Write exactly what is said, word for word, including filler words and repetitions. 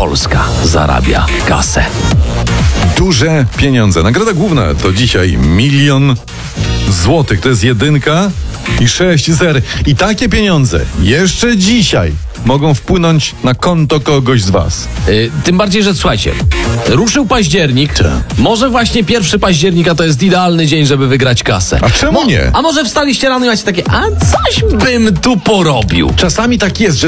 Polska zarabia kasę. Duże pieniądze. Nagroda główna to dzisiaj milion złotych. To jest jedynka i sześć zer. I takie pieniądze jeszcze dzisiaj mogą wpłynąć na konto kogoś z was. Yy, tym bardziej, że słuchajcie, ruszył październik. Może właśnie pierwszy października to jest idealny dzień, żeby wygrać kasę. A czemu nie? A może wstaliście rano i macie takie, a coś bym tu porobił. Czasami tak jest, że